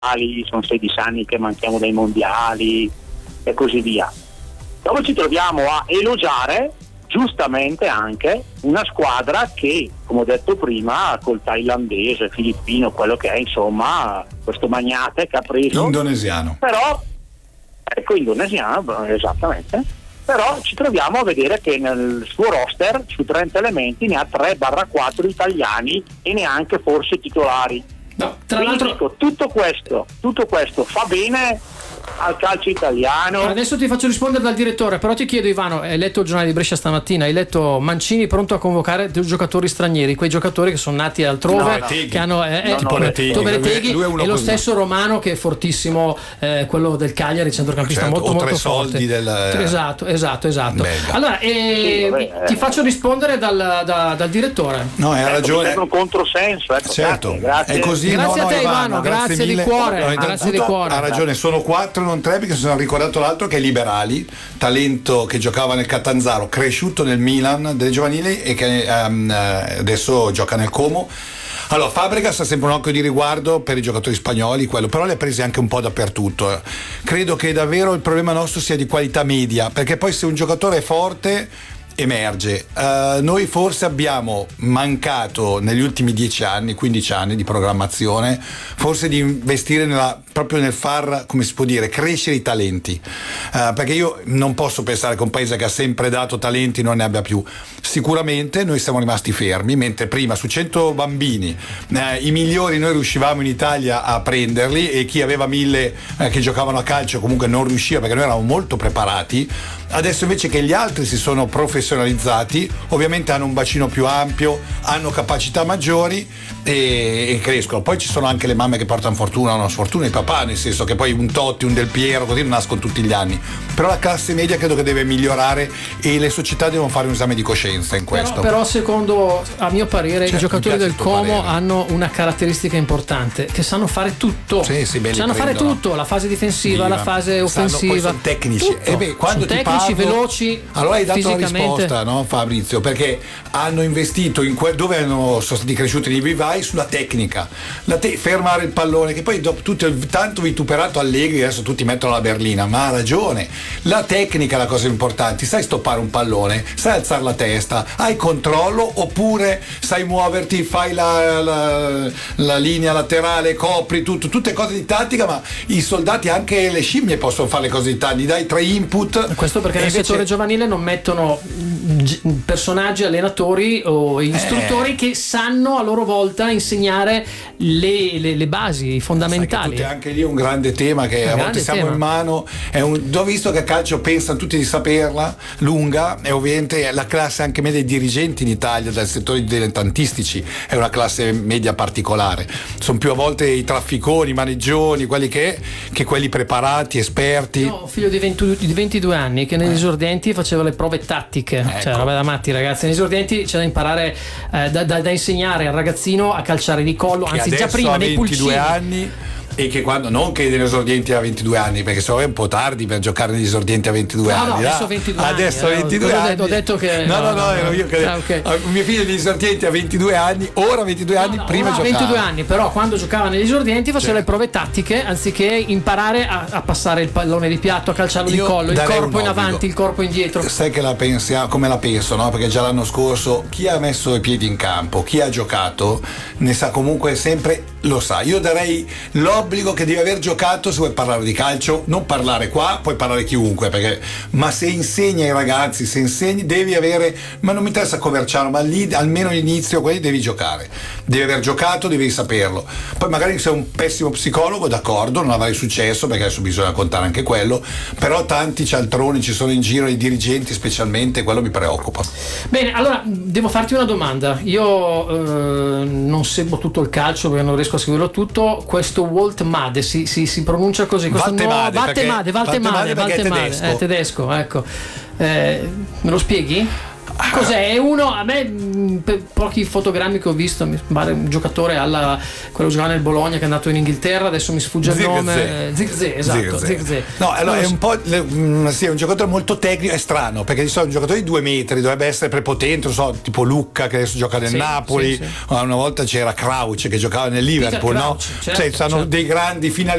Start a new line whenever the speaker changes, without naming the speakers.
sono 16 anni che manchiamo dai mondiali e così via. Dopo ci troviamo a elogiare giustamente anche una squadra che, come ho detto prima, col thailandese, filippino, quello che è, insomma, questo magnate che ha preso
indonesiano,
però indonesiano, esattamente, però ci troviamo a vedere che nel suo roster su 30 elementi ne ha 3-4 italiani e neanche forse titolari.
No, tra
quindi
l'altro
dico, tutto questo fa bene al calcio italiano.
Adesso ti faccio rispondere dal direttore, però ti chiedo, Ivano, hai letto il giornale di Brescia stamattina, hai letto Mancini pronto a convocare dei giocatori stranieri, quei giocatori che sono nati altrove, che hanno tipo Reteghi e lo stesso Romano che è fortissimo, quello del Cagliari, centrocampista,
certo,
molto forte. Esatto. Belga. Allora ti faccio rispondere dal direttore.
No, hai ragione.
È un controsenso,
certo,
grazie.
È così.
Grazie a te, Ivano, grazie di cuore.
Grazie di cuore. Ha ragione, sono 4, non 3, perché si sono ricordato l'altro che è Liberali, talento che giocava nel Catanzaro, cresciuto nel Milan delle giovanili e che adesso gioca nel Como. Allora, Fabregas ha sempre un occhio di riguardo per i giocatori spagnoli, quello, però li ha presi anche un po' dappertutto. Credo che davvero il problema nostro sia di qualità media, perché poi se un giocatore è forte emerge. Noi forse abbiamo mancato negli ultimi 10 anni, 15 anni di programmazione, forse di investire proprio nel far, come si può dire, crescere i talenti, perché io non posso pensare che un paese che ha sempre dato talenti non ne abbia più. Sicuramente noi siamo rimasti fermi, mentre prima su 100 bambini i migliori noi riuscivamo in Italia a prenderli, e chi aveva 1000 che giocavano a calcio comunque non riusciva, perché noi eravamo molto preparati. Adesso invece che gli altri si sono professionalizzati, ovviamente hanno un bacino più ampio, hanno capacità maggiori e crescono. Poi ci sono anche le mamme che portano fortuna o non sfortuna, i papà, nel senso che poi un Totti, un Del Piero, così non nascono tutti gli anni. Però la classe media credo che deve migliorare e le società devono fare un esame di coscienza in questo.
Però secondo, a mio parere, i giocatori del Como hanno una caratteristica importante, che sanno fare tutto. Sanno fare tutto, la fase difensiva, la fase offensiva.
Poi sono tecnici.
Quando sono tecnici, veloci,
allora hai dato la
fisicamente.
risposta, no, Fabrizio? Perché sono investito dove sono stati cresciuti i vivai, sulla tecnica, fermare il pallone, che poi dopo tutto il tanto vituperato Allegri adesso tutti mettono la berlina, ma ha ragione, la tecnica è la cosa importante. Sai stoppare un pallone, sai alzare la testa, hai controllo, oppure sai muoverti, fai la linea laterale, copri tutto, tutte cose di tattica, ma i soldati, anche le scimmie possono fare le cose di tattica, gli dai 3 input.
Questo perché nel settore giovanile non mettono personaggi, allenatori o istruttori che sanno a loro volta insegnare le basi fondamentali.
Sai che anche lì è un grande tema che a volte siamo in mano. Ho visto che a calcio pensano tutti di saperla lunga, e ovviamente la classe anche media dei dirigenti in Italia dal settore dilettantistici è una classe media particolare. Sono più a volte i trafficoni, i maneggioni, quelli che quelli preparati, esperti.
Io ho un figlio di 22 anni che negli esordienti faceva le prove tattiche, cioè roba da matti, ragazzi. Negli esordienti c'è da imparare, da insegnare al ragazzino a calciare di collo, anzi già prima nei pulcini.
22 anni. E che quando non che negli esordienti a 22 anni, perché se no è un po' tardi per giocare negli esordienti a 22 anni.
Adesso 22 anni.
Adesso 22 anni.
Ho detto che
ero io che mio figlio negli esordienti a 22 anni, ora 22 anni, prima giocava.
22 anni, però quando giocava negli esordienti faceva le prove tattiche, anziché imparare a passare il pallone di piatto, a calciarlo di collo, il corpo in avanti, il corpo indietro.
Sai che la pensiamo, come la penso, no? Perché già l'anno scorso chi ha messo i piedi in campo, chi ha giocato, ne sa comunque sempre, lo sa. Io darei l'obbligo che devi aver giocato se vuoi parlare di calcio, non parlare qua, puoi parlare chiunque, ma se insegni ai ragazzi, se insegni, devi avere, ma non mi interessa Coverciano, ma lì almeno all'inizio quelli devi giocare, devi aver giocato, devi saperlo. Poi magari sei un pessimo psicologo, d'accordo, non avrai successo, perché adesso bisogna contare anche quello, però tanti cialtroni ci sono in giro, i dirigenti specialmente, quello mi preoccupa.
Bene, allora devo farti una domanda. Io non seguo tutto il calcio perché non riesco a seguirlo tutto. Questo Walt Made si pronuncia così,
Valtemade,
è tedesco, ecco. Me lo spieghi? Cos'è? È uno, a me per pochi fotogrammi che ho visto mi pare un giocatore quello che giocava nel Bologna, che è andato in Inghilterra, adesso mi sfugge il nome. Zirkzee, esatto. Zirkzee.
No, allora è un po' sì, è un giocatore molto tecnico, è strano, perché di solito un giocatore di 2 metri dovrebbe essere prepotente, non so, tipo Lucca che adesso gioca nel Napoli. Una volta c'era Crouch che giocava nel Liverpool, no? Certo, dei grandi finali